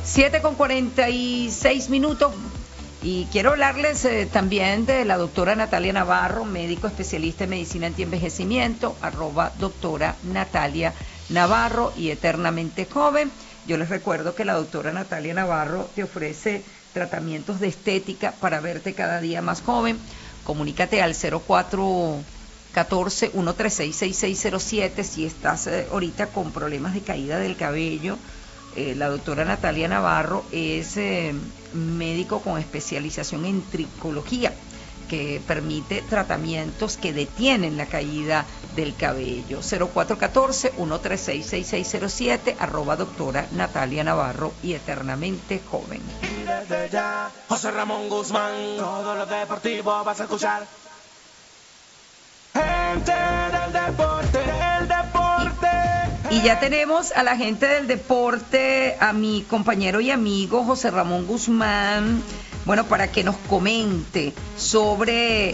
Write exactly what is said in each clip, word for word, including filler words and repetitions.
siete con cuarenta y seis minutos. Y quiero hablarles eh, también de la doctora Natalia Navarro, médico especialista en medicina antienvejecimiento, arroba doctora Natalia Navarro y eternamente joven. Yo les recuerdo que la doctora Natalia Navarro te ofrece tratamientos de estética para verte cada día más joven. Comunícate al cero cuatro uno cuatro, uno tres seis, seis seis cero siete si estás eh, ahorita con problemas de caída del cabello. Eh, la doctora Natalia Navarro es eh, médico con especialización en tricología, que permite tratamientos que detienen la caída del cabello. cero cuatro uno cuatro, uno tres seis, seis seis cero siete, arroba doctora Natalia Navarro y eternamente joven. Y desde ya, José Ramón Guzmán, todo lo deportivo vas a escuchar. Gente del deporte, el deporte. Y ya tenemos a la gente del deporte, a mi compañero y amigo José Ramón Guzmán, bueno, para que nos comente sobre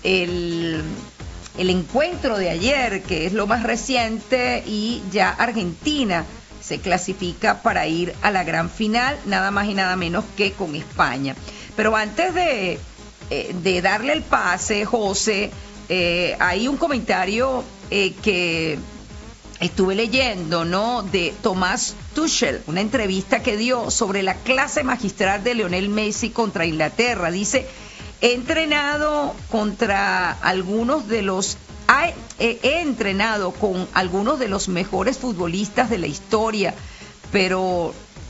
el, el encuentro de ayer, que es lo más reciente, y ya Argentina se clasifica para ir a la gran final, nada más y nada menos que con España. Pero antes de, eh, de darle el pase, José, eh, hay un comentario eh, que estuve leyendo, ¿no?, de Tomás Tuchel, una entrevista que dio sobre la clase magistral de Lionel Messi contra Inglaterra. Dice: he entrenado contra algunos de los he, he entrenado con algunos de los mejores futbolistas de la historia, pero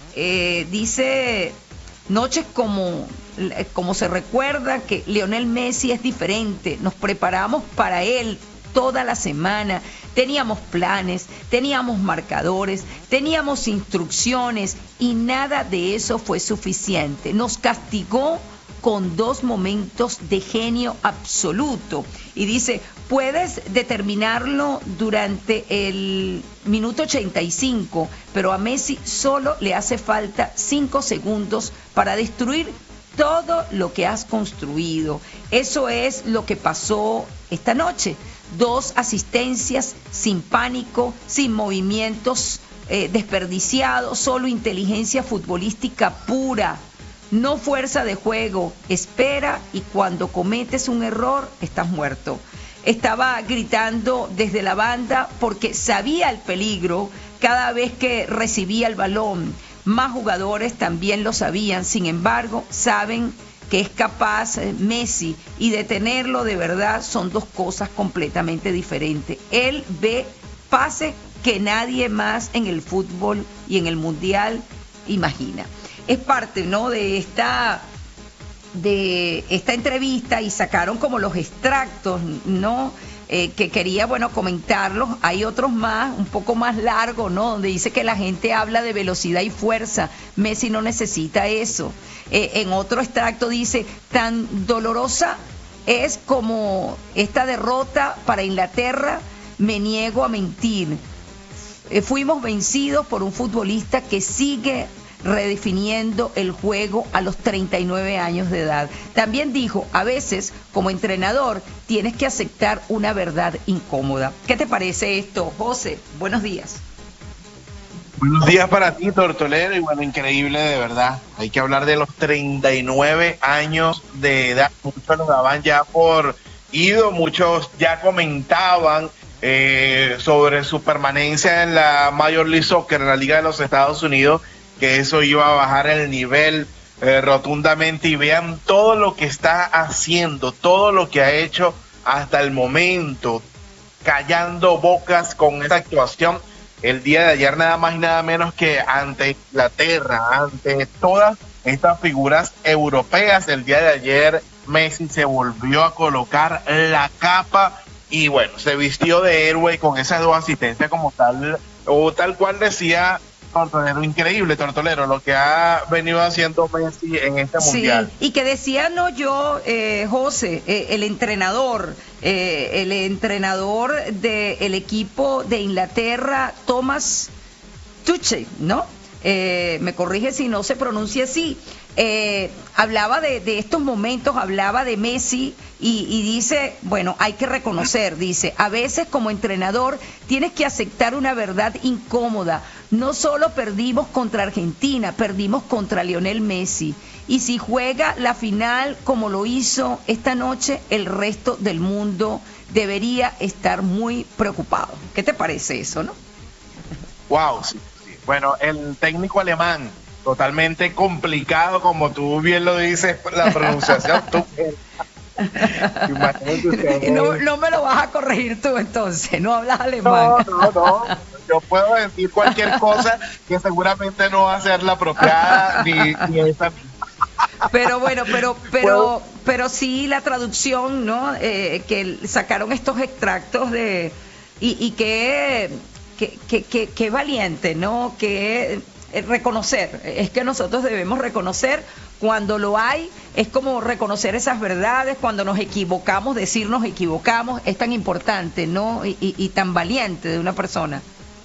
eh, dice, noches como como se recuerda que Lionel Messi es diferente, nos preparamos para él toda la semana, teníamos planes, teníamos marcadores, teníamos instrucciones y nada de eso fue suficiente. Nos castigó con dos momentos de genio absoluto. Y dice, puedes determinarlo durante el minuto ochenta y cinco, pero a Messi solo le hace falta cinco segundos para destruir todo lo que has construido. Eso es lo que pasó esta noche. Dos asistencias sin pánico, sin movimientos eh, desperdiciados, solo inteligencia futbolística pura, no fuerza de juego. Espera y cuando cometes un error estás muerto. Estaba gritando desde la banda porque sabía el peligro cada vez que recibía el balón. Más jugadores también lo sabían, sin embargo, saben que es capaz eh, Messi, y detenerlo de verdad son dos cosas completamente diferentes. Él ve pases que nadie más en el fútbol y en el mundial imagina. Es parte, ¿no?, de esta de esta entrevista, y sacaron como los extractos, ¿no?, Eh, que quería, bueno, comentarlos. Hay otros más, un poco más largos, ¿no?, donde dice que la gente habla de velocidad y fuerza. Messi no necesita eso. Eh, en otro extracto dice, tan dolorosa es como esta derrota para Inglaterra, me niego a mentir. Eh, fuimos vencidos por un futbolista que sigue redefiniendo el juego a los treinta y nueve años de edad. También dijo, a veces como entrenador tienes que aceptar una verdad incómoda. ¿Qué te parece esto, José? Buenos días. Buenos días para ti, Tortolero, y bueno, increíble de verdad. Hay que hablar de los treinta y nueve años de edad. Muchos lo daban ya por ido, muchos ya comentaban eh, sobre su permanencia en la Major League Soccer, en la Liga de los Estados Unidos, que eso iba a bajar el nivel eh, rotundamente, y vean todo lo que está haciendo, todo lo que ha hecho hasta el momento, callando bocas con esta actuación el día de ayer, nada más y nada menos que ante Inglaterra, ante todas estas figuras europeas. El día de ayer Messi se volvió a colocar la capa y bueno, se vistió de héroe con esas dos asistencias, como tal, o tal cual decía Tortolero. Increíble, Tortolero, lo que ha venido haciendo Messi en este sí, mundial. Y que decía, no yo, eh, José, eh, el entrenador, eh, el entrenador del equipo de Inglaterra, Thomas Tuchel, ¿no? Eh, me corrige si no se pronuncia así. Eh, hablaba de, de estos momentos, hablaba de Messi y, y dice, bueno, hay que reconocer, dice, a veces como entrenador tienes que aceptar una verdad incómoda, no solo perdimos contra Argentina, perdimos contra Lionel Messi. Y si juega la final como lo hizo esta noche, el resto del mundo debería estar muy preocupado. ¿Qué te parece eso, no? Wow, sí, sí. Bueno, el técnico alemán, totalmente complicado, como tú bien lo dices, la pronunciación. tú, no, no me lo vas a corregir tú entonces, no hablas alemán. No, no, no. Yo puedo decir cualquier cosa que seguramente no va a ser la apropiada ni, ni esa misma. Pero bueno, pero pero pero sí la traducción, ¿no? Eh, que sacaron estos extractos de y, y que, que, que, que, que valiente, ¿no? Que eh, reconocer, es que nosotros debemos reconocer cuando lo hay, es como reconocer esas verdades, cuando nos equivocamos, decir nos equivocamos, es tan importante, ¿no? Y, y, y tan valiente de una persona.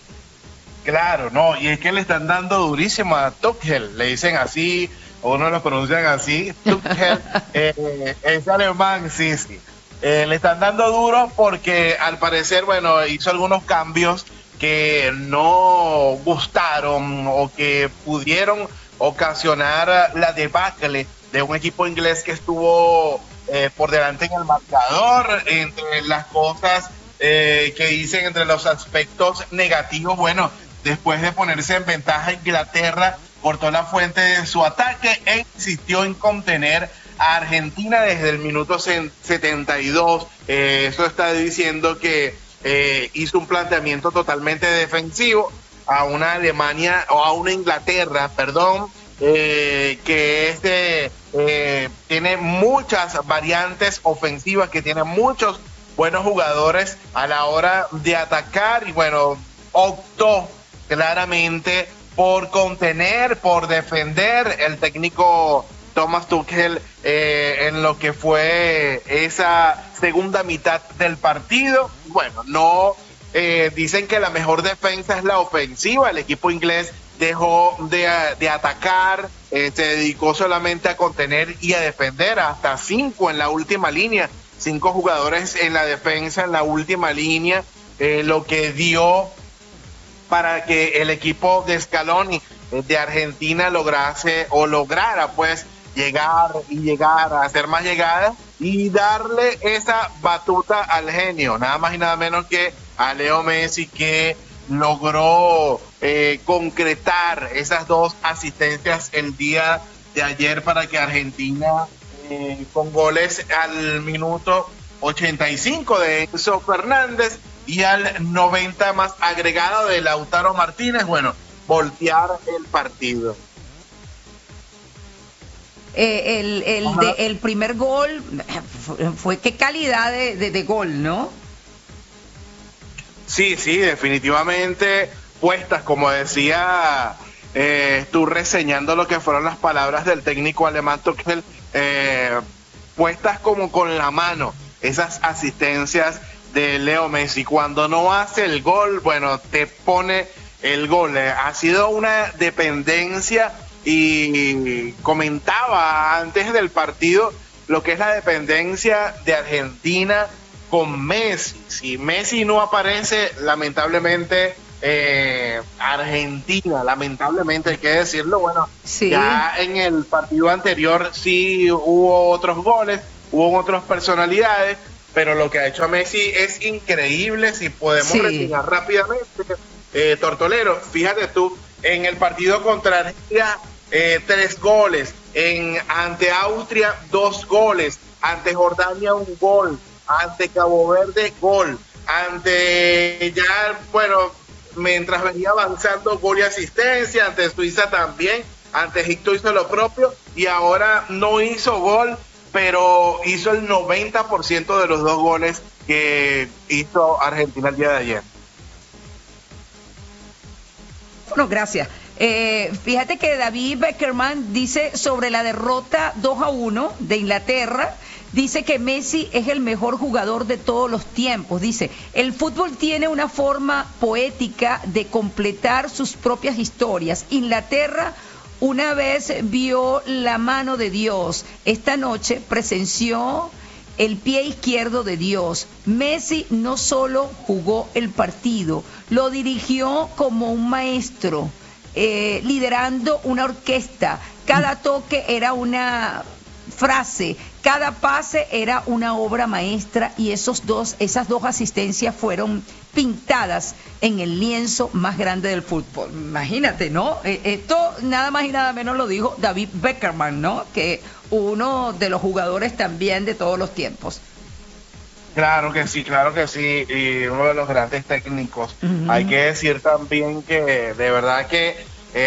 Claro, no, y es que le están dando durísimo a Tuchel, le dicen así, o no lo pronuncian así, Tuchel, eh, es alemán, sí, sí. Eh, le están dando duro porque al parecer, bueno, hizo algunos cambios que no gustaron o que pudieron ocasionar la debacle de un equipo inglés que estuvo eh, por delante en el marcador. Entre las cosas eh, que dicen, entre los aspectos negativos, bueno, después de ponerse en ventaja, Inglaterra cortó la fuente de su ataque e insistió en contener a Argentina desde el minuto setenta y dos. Eh, eso está diciendo que eh, hizo un planteamiento totalmente defensivo a una Alemania, o a una Inglaterra, perdón, eh, que es de, eh, tiene muchas variantes ofensivas, que tiene muchos buenos jugadores a la hora de atacar, y bueno, optó claramente por contener, por defender el técnico Thomas Tuchel eh, en lo que fue esa segunda mitad del partido. Bueno, no eh, dicen que la mejor defensa es la ofensiva. El equipo inglés dejó de, de atacar, eh, se dedicó solamente a contener y a defender, hasta cinco en la última línea, cinco jugadores en la defensa en la última línea, eh, lo que dio para que el equipo de Scaloni de Argentina lograse o lograra pues llegar y llegar a hacer más llegadas y darle esa batuta al genio, nada más y nada menos que a Leo Messi, que logró eh, concretar esas dos asistencias el día de ayer para que Argentina, eh, con goles al minuto ochenta y cinco de Enzo Fernández y al noventa más agregado de Lautaro Martínez, bueno, voltear el partido. Eh, el, el, de, el primer gol fue, fue qué calidad de, de, de gol, ¿no? Sí, sí, definitivamente puestas, como decía eh, tú reseñando lo que fueron las palabras del técnico alemán Tuchel, eh, puestas como con la mano, esas asistencias de Leo Messi. Cuando no hace el gol, bueno, te pone el gol. Eh, ha sido una dependencia, y comentaba antes del partido lo que es la dependencia de Argentina con Messi. Si Messi no aparece, lamentablemente eh, Argentina, lamentablemente hay que decirlo, bueno, sí. Ya en el partido anterior sí hubo otros goles, hubo otras personalidades, pero lo que ha hecho a Messi es increíble. Si podemos sí. reseñar rápidamente, eh, Tortolero, fíjate tú, en el partido contra Argentina, eh, tres goles, en ante Austria, dos goles, ante Jordania, un gol, ante Cabo Verde, gol, ante ya, bueno, mientras venía avanzando, gol y asistencia, ante Suiza también, ante Egipto hizo lo propio, y ahora no hizo gol, pero hizo el noventa por ciento de los dos goles que hizo Argentina el día de ayer. Bueno, gracias. Eh, fíjate que David Beckerman dice sobre la derrota dos a uno de Inglaterra, dice que Messi es el mejor jugador de todos los tiempos. Dice, el fútbol tiene una forma poética de completar sus propias historias. Inglaterra una vez vio la mano de Dios. Esta noche presenció el pie izquierdo de Dios. Messi no solo jugó el partido, lo dirigió como un maestro, eh, liderando una orquesta. Cada toque era una frase, cada pase era una obra maestra y esos dos, esas dos asistencias fueron pintadas en el lienzo más grande del fútbol. Imagínate, ¿no? Esto nada más y nada menos lo dijo David Beckerman, ¿no? Que uno de los jugadores también de todos los tiempos. Claro que sí, claro que sí, y uno de los grandes técnicos. Uh-huh. Hay que decir también que de verdad que eh,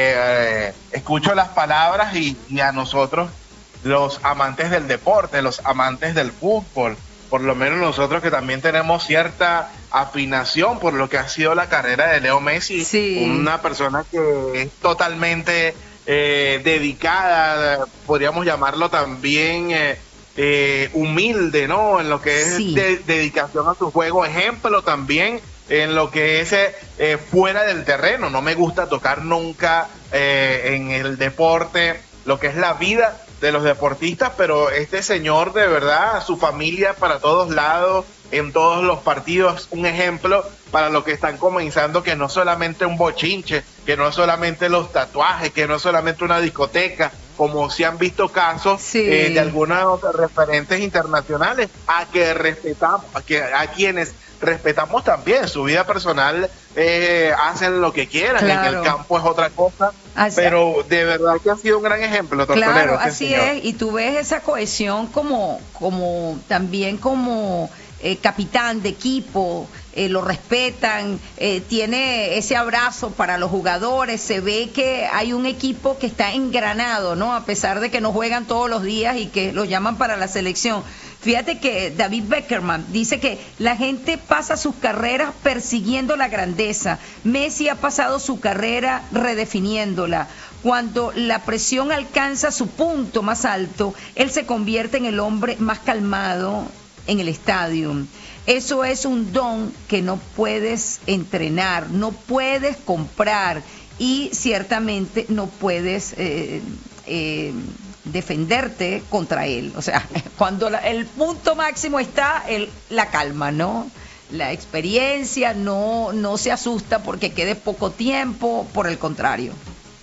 eh, escucho las palabras y, y a nosotros, los amantes del deporte, los amantes del fútbol, por lo menos nosotros que también tenemos cierta afinación por lo que ha sido la carrera de Leo Messi, sí. Una persona que es totalmente eh, dedicada, podríamos llamarlo también eh, eh, humilde, ¿no? En lo que es sí. de, dedicación a su juego, ejemplo también en lo que es eh, fuera del terreno. No me gusta tocar nunca eh, en el deporte lo que es la vida de los deportistas, pero este señor de verdad, su familia para todos lados, en todos los partidos, un ejemplo para los que están comenzando, que no solamente un bochinche, que no solamente los tatuajes, que no solamente una discoteca, como se han visto casos sí. eh, de algunos referentes internacionales, a que respetamos, a, que, a quienes respetamos también su vida personal, eh, hacen lo que quieran, claro. En el campo es otra cosa, así, pero de verdad que ha sido un gran ejemplo, Tortolero. Claro, así señor. Es, y tú ves esa cohesión como, como también como eh, capitán de equipo, eh, lo respetan, eh, tiene ese abrazo para los jugadores, se ve que hay un equipo que está engranado, ¿no? A pesar de que no juegan todos los días y que los llaman para la selección. Fíjate que David Beckerman dice que la gente pasa sus carreras persiguiendo la grandeza. Messi ha pasado su carrera redefiniéndola. Cuando la presión alcanza su punto más alto, él se convierte en el hombre más calmado en el estadio. Eso es un don que no puedes entrenar, no puedes comprar y ciertamente no puedes eh, eh, defenderte contra él. O sea, cuando la, el punto máximo está, el, la calma, ¿no? La experiencia, no, no se asusta porque quede poco tiempo, por el contrario.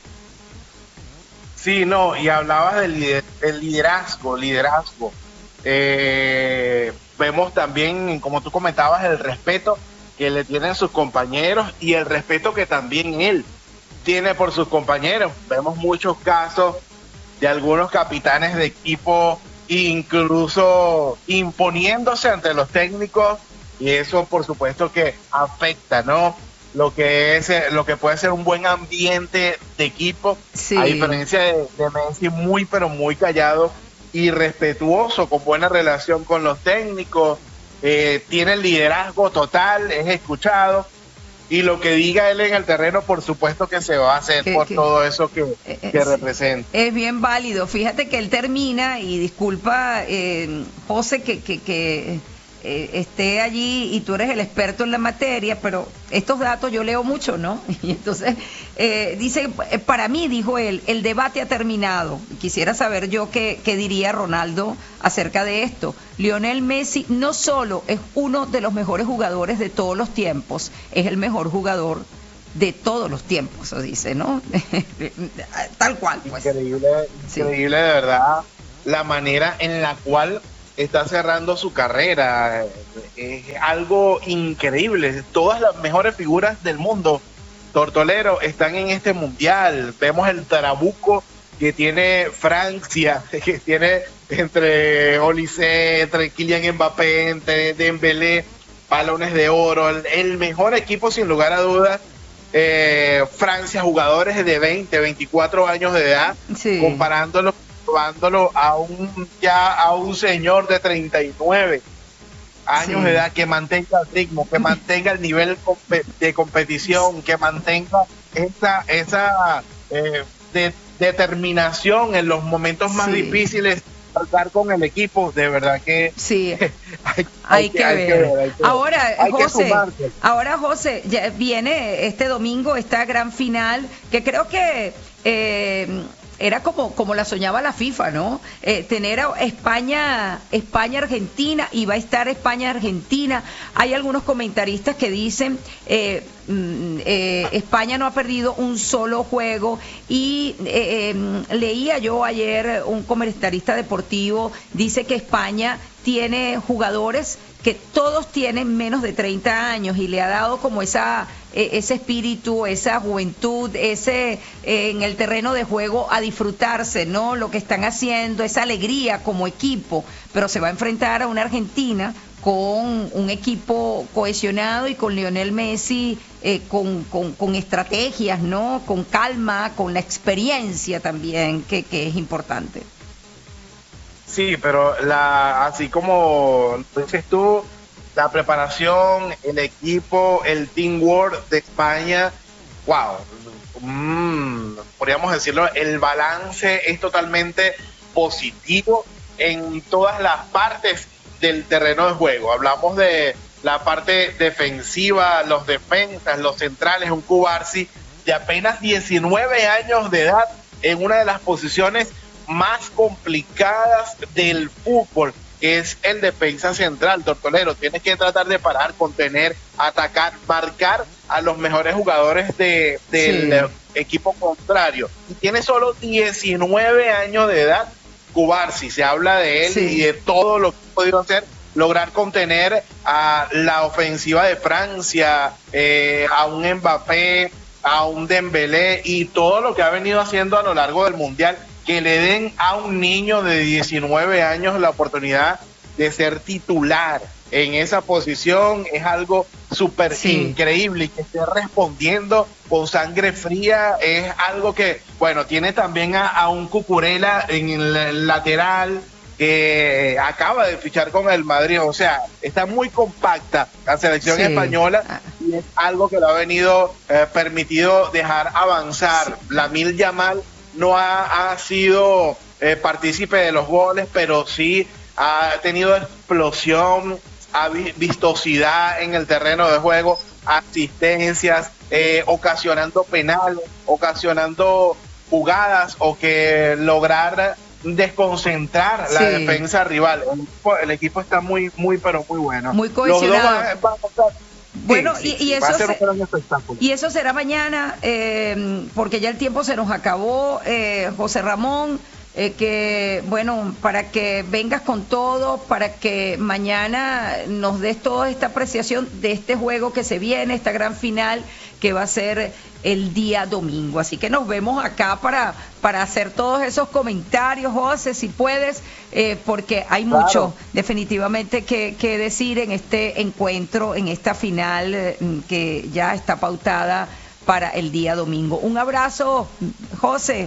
Sí, no, y hablabas del, lider, del liderazgo, liderazgo. Eh, vemos también, como tú comentabas, el respeto que le tienen sus compañeros y el respeto que también él tiene por sus compañeros. Vemos muchos casos de algunos capitanes de equipo incluso imponiéndose ante los técnicos, y eso por supuesto que afecta, ¿no? Lo que es, lo que puede ser un buen ambiente de equipo, sí. A diferencia de, de Messi, muy pero muy callado y respetuoso, con buena relación con los técnicos, eh, tiene el liderazgo total, es escuchado, y lo que diga él en el terreno, por supuesto que se va a hacer que, por que, todo eso que, eh, que eh, representa. Es bien válido. Fíjate que él termina, y disculpa, eh, José, que, que, que eh, esté allí y tú eres el experto en la materia, pero estos datos yo leo mucho, ¿no? Y entonces eh, dice, para mí, dijo él, el debate ha terminado. Quisiera saber yo qué, qué diría Ronaldo acerca de esto. Lionel Messi no solo es uno de los mejores jugadores de todos los tiempos, es el mejor jugador de todos los tiempos, eso dice, ¿no? Tal cual, pues. Increíble, increíble sí. De verdad, la manera en la cual está cerrando su carrera, es algo increíble. Todas las mejores figuras del mundo, Tortolero, están en este mundial. Vemos el trabuco que tiene Francia, que tiene entre Olise, entre Kylian Mbappé, entre Dembélé, balones de oro, el, el mejor equipo sin lugar a dudas. Eh, Francia, jugadores de veinte, veinticuatro años de edad, sí. comparándolo llevándolo a un ya a un señor de treinta y nueve años sí. de edad, que mantenga el ritmo, que mantenga el nivel de competición, que mantenga esa esa eh, de, determinación en los momentos más sí. difíciles, tratar con el equipo. De verdad que sí hay, hay, hay, que, hay, ver. Que, ver, hay que ver ahora hay José ahora José ya viene este domingo esta gran final que creo que eh, era como, como la soñaba la FIFA, ¿no? Eh, tener a España, España-Argentina, y va a estar España-Argentina. Hay algunos comentaristas que dicen, eh, eh, España no ha perdido un solo juego, y eh, eh, leía yo ayer un comentarista deportivo, dice que España tiene jugadores que todos tienen menos de treinta años, y le ha dado como esa eh, ese espíritu, esa juventud, ese eh, en el terreno de juego a disfrutarse, ¿no? Lo que están haciendo, esa alegría como equipo, pero se va a enfrentar a una Argentina con un equipo cohesionado y con Lionel Messi eh, con, con, con estrategias, ¿no? Con calma, con la experiencia también, que, que es importante. Sí, pero la, así como dices tú, la preparación, el equipo, el teamwork de España, wow, mm, podríamos decirlo, el balance es totalmente positivo en todas las partes del terreno de juego. Hablamos de la parte defensiva, los defensas, los centrales, un Cubarsí de apenas diecinueve años de edad en una de las posiciones más complicadas del fútbol, que es el defensa central. Tortolero, tienes que tratar de parar, contener, atacar, marcar a los mejores jugadores de, del sí. equipo contrario. Y tiene solo diecinueve años de edad, Cubarsí. Se habla de él sí. y de todo lo que ha podido hacer, lograr contener a la ofensiva de Francia, eh, a un Mbappé, a un Dembélé, y todo lo que ha venido haciendo a lo largo del Mundial. Que le den a un niño de diecinueve años la oportunidad de ser titular en esa posición es algo súper sí. increíble, y que esté respondiendo con sangre fría es algo que, bueno, tiene también a, a un Cucurella en el lateral que acaba de fichar con el Madrid. O sea, está muy compacta la selección sí. española, y es algo que lo ha venido eh, permitido dejar avanzar. Sí. Lamine Yamal no ha, ha sido eh, partícipe de los goles, pero sí ha tenido explosión, ha vi, vistosidad en el terreno de juego, asistencias, eh, ocasionando penales, ocasionando jugadas, o que lograr desconcentrar sí. la defensa rival. El equipo, el equipo está muy, muy, pero muy bueno. Muy cohesionado. Los dos van, van a estar, Bueno, sí, y, sí, y, eso se, y eso será mañana, eh, porque ya el tiempo se nos acabó, eh, José Ramón, eh, que bueno, para que vengas con todo, para que mañana nos des toda esta apreciación de este juego que se viene, esta gran final que va a ser el día domingo. Así que nos vemos acá para, para hacer todos esos comentarios, José, si puedes, eh, porque hay claro. mucho definitivamente que, que decir en este encuentro, en esta final eh, que ya está pautada para el día domingo. Un abrazo, José.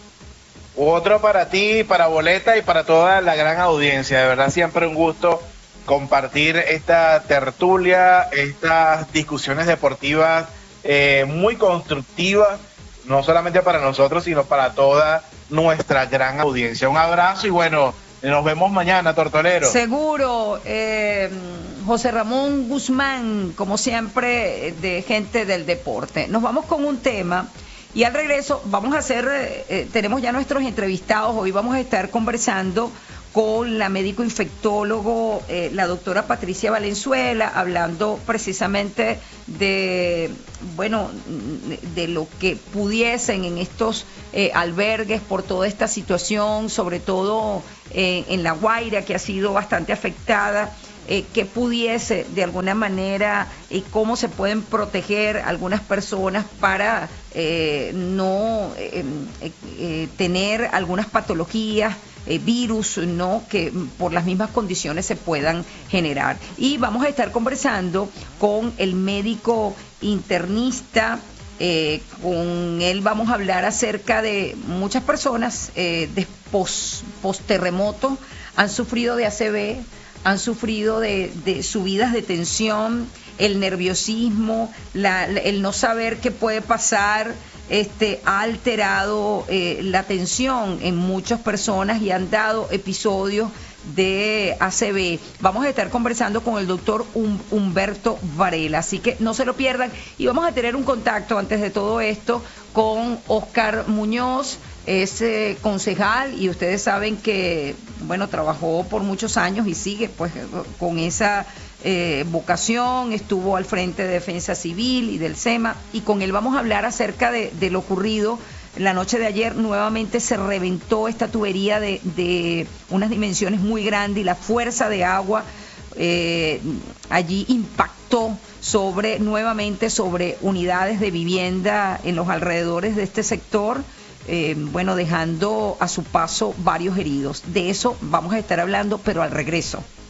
Otro para ti, para Boleta y para toda la gran audiencia. De verdad, siempre un gusto compartir esta tertulia, estas discusiones deportivas eh, muy constructivas, no solamente para nosotros, sino para toda nuestra gran audiencia. Un abrazo y bueno, nos vemos mañana, Tortolero. Seguro, eh, José Ramón Guzmán, como siempre, de Gente del Deporte. Nos vamos con un tema. Y al regreso vamos a hacer, eh, tenemos ya nuestros entrevistados, hoy vamos a estar conversando con la médico infectólogo, eh, la doctora Patricia Valenzuela, hablando precisamente de, bueno, de lo que pudiesen en estos eh, albergues por toda esta situación, sobre todo eh, en La Guaira, que ha sido bastante afectada. Eh, que pudiese de alguna manera y eh, cómo se pueden proteger algunas personas para eh, no eh, eh, eh, tener algunas patologías, eh, virus, no que por las mismas condiciones se puedan generar. Y vamos a estar conversando con el médico internista. Eh, con él vamos a hablar acerca de muchas personas eh, de post, post terremoto han sufrido de A C V, han sufrido de, de subidas de tensión, el nerviosismo, la, la, el no saber qué puede pasar, este, ha alterado eh, la tensión en muchas personas y han dado episodios de A C B. Vamos a estar conversando con el doctor Humberto Varela, así que no se lo pierdan. Y vamos a tener un contacto antes de todo esto con Oscar Muñoz, es eh, concejal, y ustedes saben que, bueno, trabajó por muchos años y sigue pues con esa eh, vocación, estuvo al frente de Defensa Civil y del SEMA, y con él vamos a hablar acerca de, de lo ocurrido. La noche de ayer nuevamente se reventó esta tubería de, de unas dimensiones muy grandes y la fuerza de agua eh, allí impactó sobre nuevamente sobre unidades de vivienda en los alrededores de este sector, eh, bueno, dejando a su paso varios heridos. De eso vamos a estar hablando, pero al regreso.